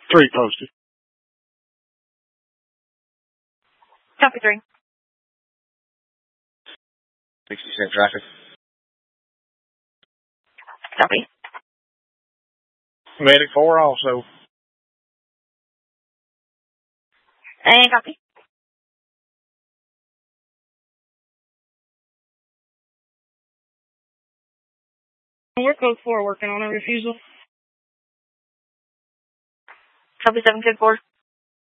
3 posted. Copy 3. 60% traffic. Copy. Medic 4 also. And copy. We're code 4 working on a refusal. Copy 7, code 4.